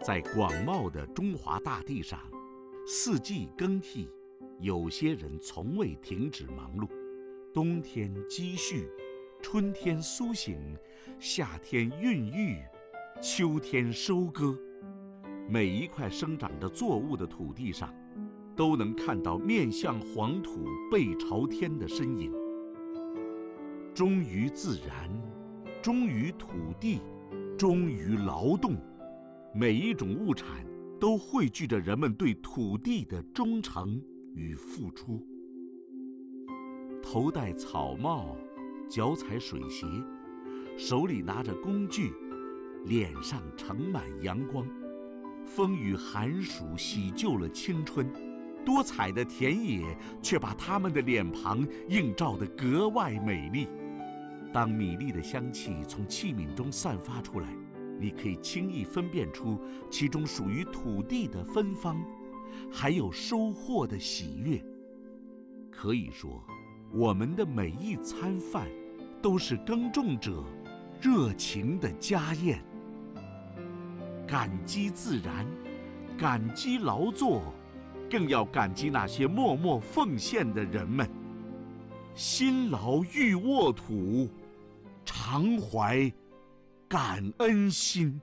在广袤的中华大地上，四季更替，有些人从未停止忙碌。冬天积蓄，春天苏醒，夏天孕育，秋天收割。每一块生长着作物的土地上，都能看到面向黄土背朝天的身影。忠于自然，忠于土地，忠于劳动，每一种物产都汇聚着人们对土地的忠诚与付出。头戴草帽，脚踩水鞋，手里拿着工具，脸上盛满阳光。风雨寒暑洗旧了青春，多彩的田野却把他们的脸庞映照得格外美丽。当米粒的香气从器皿中散发出来，你可以轻易分辨出其中属于土地的芬芳，还有收获的喜悦。可以说，我们的每一餐饭都是耕种者热情的家宴。感激自然，感激劳作，更要感激那些默默奉献的人们。辛劳欲沃土，常怀感恩心。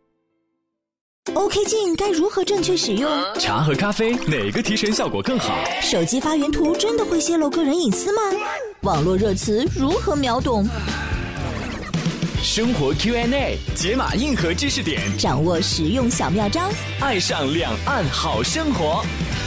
OK 镜该如何正确使用？ 茶和咖啡哪个提神效果更好？ 手机发原图真的会泄露个人隐私吗？网络热词如何秒懂？ 生活 Q&A 解码硬核知识点， 掌握实用小妙招， 爱上两岸好生活。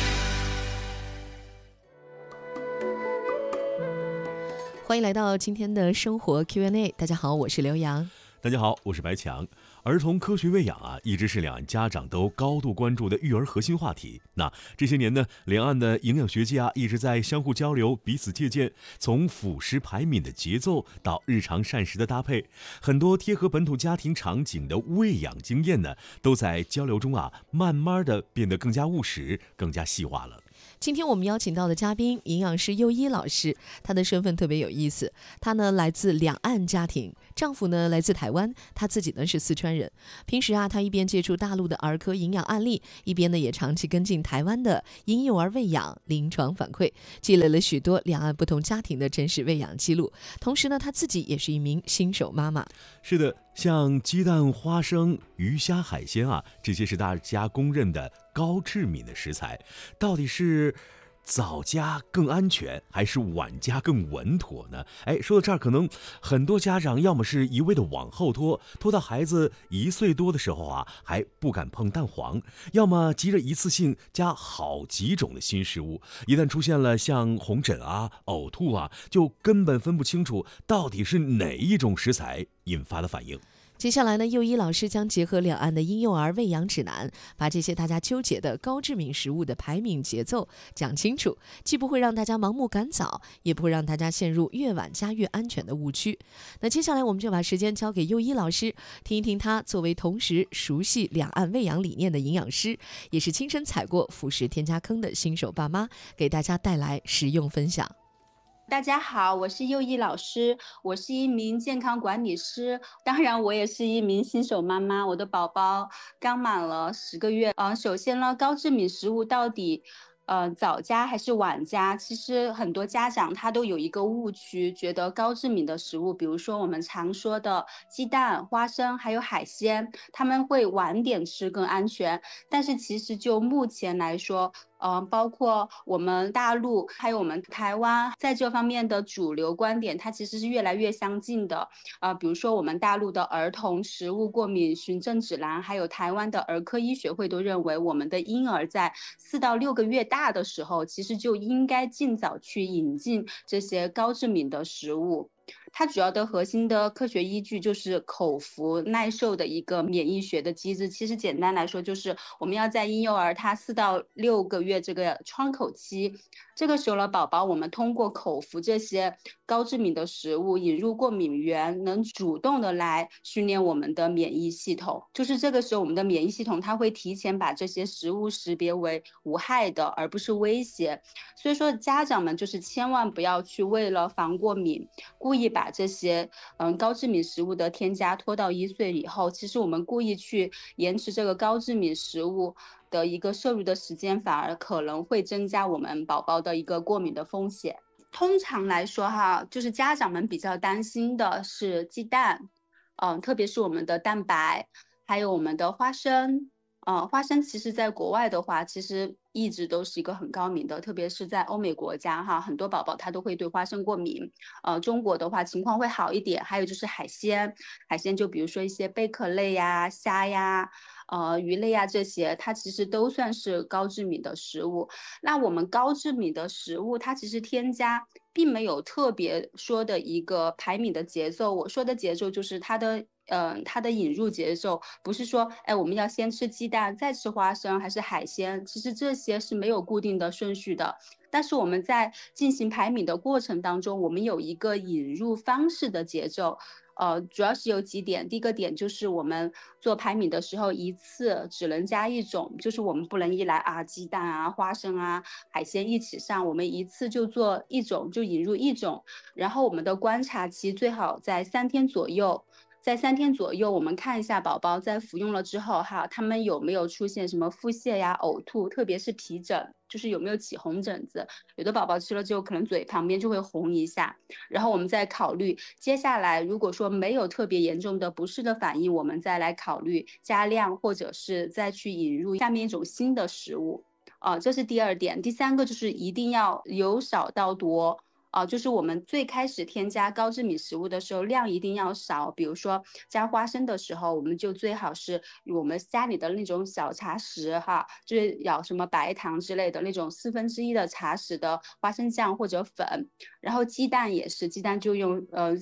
欢迎来到今天的生活 Q&A。 大家好，我是刘洋。 大家好，我是白强。儿童科学喂养一直是两岸家长都高度关注的育儿核心话题。那这些年呢，两岸的营养学界一直在相互交流，彼此借鉴，从辅食排敏的节奏到日常膳食的搭配，很多贴合本土家庭场景的喂养经验呢，都在交流中慢慢的变得更加务实，更加细化了。 今天我们邀请到的嘉宾，营养师佑一老师，他的身份特别有意思。他呢来自两岸家庭，丈夫呢来自台湾，他自己呢是四川人。平时他一边接触大陆的儿科营养案例，一边呢也长期跟进台湾的婴幼儿喂养临床反馈，积累了许多两岸不同家庭的真实喂养记录。同时呢，他自己也是一名新手妈妈。 是的，像鸡蛋、花生、鱼虾、海鲜这些是大家公认的高致敏的食材，到底是早加更安全，还是晚加更稳妥呢？说到这儿，可能很多家长要么是一味的往后拖到孩子1岁多的时候还不敢碰蛋黄，要么急着一次性加好几种的新食物，一旦出现了像红疹呕吐就根本分不清楚到底是哪一种食材引发的反应。 接下来呢，佑一老师将结合两岸的婴幼儿喂养指南，把这些大家纠结的高致敏食物的排敏节奏讲清楚，既不会让大家盲目赶早，也不会让大家陷入越晚加越安全的误区。那接下来我们就把时间交给佑一老师，听一听他作为同时熟悉两岸喂养理念的营养师，也是亲身踩过辅食添加坑的新手爸妈，给大家带来实用分享。 大家好，我是佑一老师，我是一名健康管理师，当然我也是一名新手妈妈，我的宝宝刚满了10个月。首先呢，高致敏食物到底早加还是晚加？其实很多家长他都有一个误区，觉得高致敏的食物，比如说我们常说的鸡蛋、花生还有海鲜，他们会晚点吃更安全。但是其实就目前来说，包括我们大陆还有我们台湾在这方面的主流观点，它其实是越来越相近的。比如说我们大陆的儿童食物过敏循证指南，还有台湾的儿科医学会都认为，我们的婴儿在4到6个月大的时候，其实就应该尽早去引进这些高致敏的食物。它主要的核心的科学依据就是口服耐受的一个免疫学的机制。其实简单来说，就是我们要在婴幼儿他4到6个月这个窗口期，这个时候的宝宝，我们通过口服这些高致敏的食物，引入过敏源，能主动的来训练我们的免疫系统。就是这个时候，我们的免疫系统它会提前把这些食物识别为无害的，而不是威胁。所以说，家长们就是千万不要去为了防过敏，故意把把这些高致敏食物的添加拖到1岁以后，其实我们故意去延迟这个高致敏食物的一个摄入的时间，反而可能会增加我们宝宝的一个过敏的风险。通常来说哈，就是家长们比较担心的是鸡蛋，特别是我们的蛋白，还有我们的花生。花生其实在国外的话，其实一直都是一个很高明的，特别是在欧美国家哈，很多宝宝他都会对花生过敏。中国的话情况会好一点。还有就是海鲜就比如说一些贝壳类呀、虾呀、鱼类呀这些，它其实都算是高致敏的食物。那我们高致敏的食物，它其实添加并没有特别说的一个排敏的节奏。我说的节奏就是它的引入节奏，不是说我们要先吃鸡蛋再吃花生还是海鲜，其实这些是没有固定的顺序的。但是我们在进行排敏的过程当中，我们有一个引入方式的节奏。主要是有几点。第一个点就是我们做排敏的时候，一次只能加一种，就是我们不能一来鸡蛋啊、花生啊、海鲜一起上，我们一次就做一种，就引入一种。然后我们的观察期最好在3天左右。在3天左右，我们看一下宝宝在服用了之后哈，他们有没有出现什么腹泻呀、呕吐，特别是皮疹，就是有没有起红疹子。有的宝宝吃了之后，可能嘴旁边就会红一下。然后我们再考虑接下来，如果说没有特别严重的不适的反应，我们再来考虑加量，或者是再去引入下面一种新的食物。这是第2点。第3个就是一定要由少到多。就是我们最开始添加高致敏食物的时候，量一定要少。比如说加花生的时候，我们就最好是我们家里的那种小茶匙哈，就是舀什么白糖之类的那种1/4的茶匙的花生酱或者粉。然后鸡蛋也是，鸡蛋就用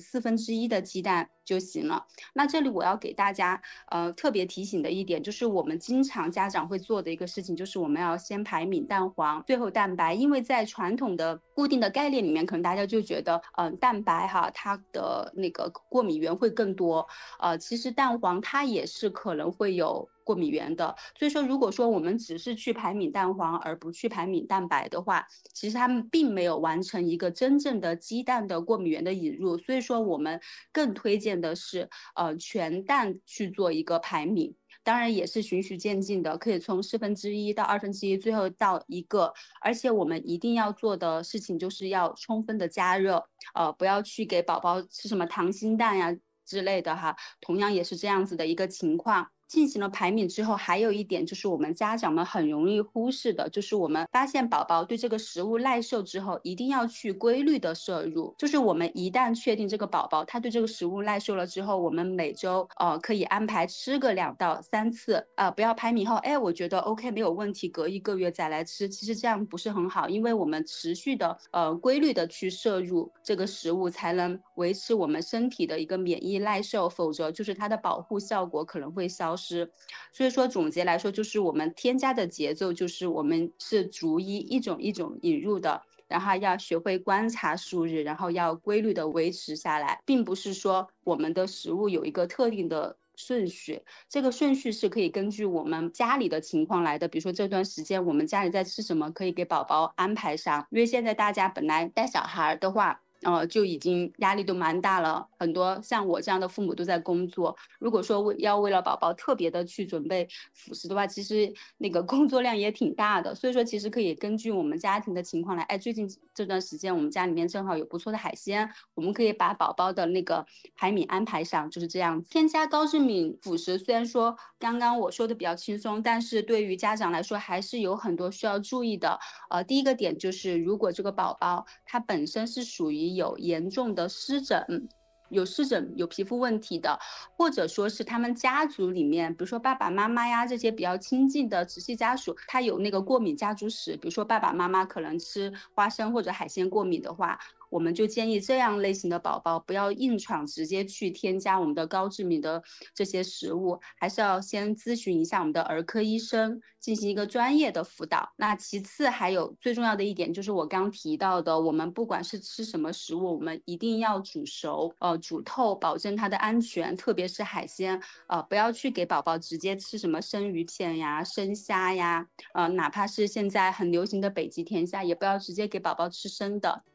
1/4的鸡蛋就行了。那这里我要给大家特别提醒的一点，就是我们经常家长会做的一个事情，就是我们要先排敏蛋黄，最后蛋白。因为在传统的固定的概念里面，可能大家就觉得蛋白哈，它的那个过敏源会更多。其实蛋黄它也是可能会有过敏源的。所以说如果说我们只是去排敏蛋黄而不去排敏蛋白的话，其实他们并没有完成一个真正的鸡蛋的过敏源的引入。所以说我们更推荐的是全蛋去做一个排敏。当然也是循序渐进的，可以从1/4到1/2，最后到1个。而且我们一定要做的事情就是要充分的加热，不要去给宝宝吃什么溏心蛋呀之类的哈，同样也是这样子的一个情况。进行了排敏之后，还有一点就是我们家长们很容易忽视的，就是我们发现宝宝对这个食物耐受之后，一定要去规律的摄入。就是我们一旦确定这个宝宝他对这个食物耐受了之后，我们每周可以安排吃个2到3次，不要排敏后我觉得 OK 没有问题，隔1个月再来吃，其实这样不是很好。因为我们持续的规律的去摄入这个食物，才能维持我们身体的一个免疫耐受，否则就是它的保护效果可能会消失。所以说总结来说，就是我们添加的节奏就是我们是逐一种一种引入的，然后要学会观察数日，然后要规律的维持下来，并不是说我们的食物有一个特定的顺序，这个顺序是可以根据我们家里的情况来的。比如说这段时间我们家里在吃什么，可以给宝宝安排上。因为现在大家本来带小孩的话就已经压力都蛮大了，很多像我这样的父母都在工作。如果说要为了宝宝特别的去准备辅食的话，其实那个工作量也挺大的。所以说其实可以根据我们家庭的情况来，最近这段时间我们家里面正好有不错的海鲜，我们可以把宝宝的那个排敏安排上，就是这样。添加高致敏辅食，虽然说刚刚我说的比较轻松，但是对于家长来说还是有很多需要注意的。第一个点就是，如果这个宝宝他本身是属于有严重的湿疹，有皮肤问题的，或者说是他们家族里面，比如说爸爸妈妈呀这些比较亲近的直系家属，他有那个过敏家族史，比如说爸爸妈妈可能吃花生或者海鲜过敏的话，我们就建议这样类型的宝宝不要硬闯直接去添加我们的高致敏的这些食物，还是要先咨询一下我们的儿科医生，进行一个专业的辅导。那其次还有最重要的一点就是我刚提到的，我们不管是吃什么食物，我们一定要煮熟煮透，保证它的安全，特别是海鲜不要去给宝宝直接吃什么生鱼片呀、生虾呀哪怕是现在很流行的北极甜虾，也不要直接给宝宝吃生的。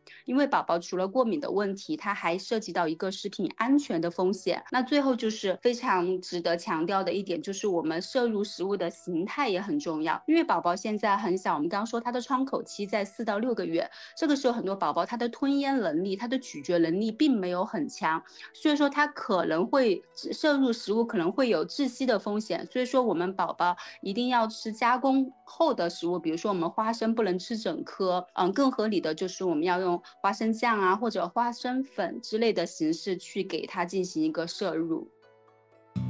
因为宝宝除了过敏的问题，它还涉及到一个食品安全的风险。那最后就是非常值得强调的一点，就是我们摄入食物的形态也很重要。因为宝宝现在很小，我们刚刚说他的窗口期在4到6个月，这个时候很多宝宝他的吞咽能力、他的咀嚼能力并没有很强，所以说他可能会摄入食物可能会有窒息的风险。所以说我们宝宝一定要吃加工后的食物，比如说我们花生不能吃整颗，更合理的就是我们要用花生酱啊或者花生粉之类的形式去给他进行一个摄入。